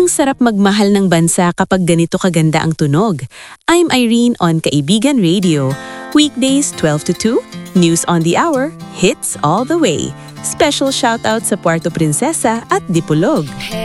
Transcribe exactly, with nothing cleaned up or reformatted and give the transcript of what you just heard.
Ang sarap magmahal ng bansa kapag ganito kaganda ang tunog. I'm Irene on Kaibigan Radio. Weekdays twelve to two, News on the Hour, hits all the way. Special shoutout sa Puerto Princesa at Dipolog.